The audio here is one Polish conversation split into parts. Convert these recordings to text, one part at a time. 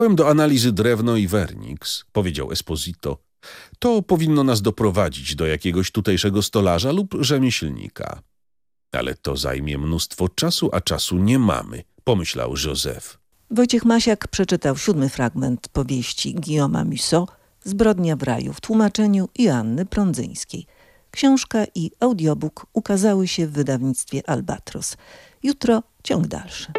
Wziąłem do analizy drewno i werniks, powiedział Esposito. To powinno nas doprowadzić do jakiegoś tutejszego stolarza lub rzemieślnika. Ale to zajmie mnóstwo czasu, a czasu nie mamy, pomyślał Józef. Wojciech Masiak przeczytał 7. fragment powieści Guillauma Musso Zbrodnia w raju w tłumaczeniu Joanny Prądzyńskiej. Książka i audiobook ukazały się w wydawnictwie Albatros. Jutro ciąg dalszy.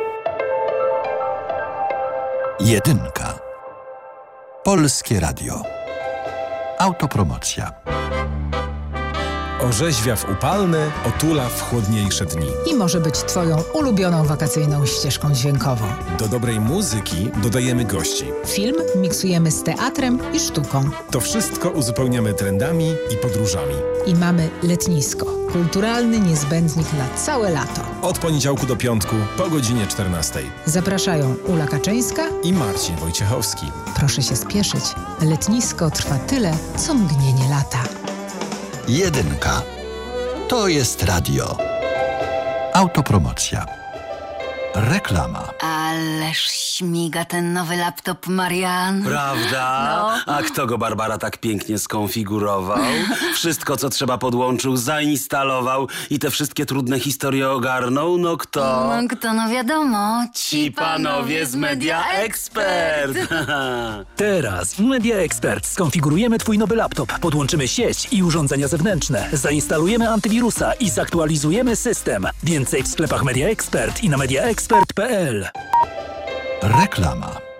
Jedynka. Polskie Radio. Autopromocja. Orzeźwia w upalne, otula w chłodniejsze dni. I może być Twoją ulubioną wakacyjną ścieżką dźwiękową. Do dobrej muzyki dodajemy gości. Film miksujemy z teatrem i sztuką. To wszystko uzupełniamy trendami i podróżami. I mamy letnisko. Kulturalny niezbędnik na całe lato. Od poniedziałku do piątku po godzinie 14. Zapraszają Ula Kaczyńska I Marcin Wojciechowski. Proszę się spieszyć. Letnisko trwa tyle, co mgnienie lata. Jedynka. To jest radio. Autopromocja. Reklama. Ależ śmiga ten nowy laptop, Marian. Prawda? No. A kto go, Barbara, tak pięknie skonfigurował? Wszystko, co trzeba, podłączył, zainstalował i te wszystkie trudne historie ogarnął? No kto? No wiadomo. Ci panowie z Media Expert. Teraz w Media Expert skonfigurujemy Twój nowy laptop, podłączymy sieć i urządzenia zewnętrzne, zainstalujemy antywirusa i zaktualizujemy system. Więcej w sklepach Media Expert i na mediaexpert.pl. Reklama.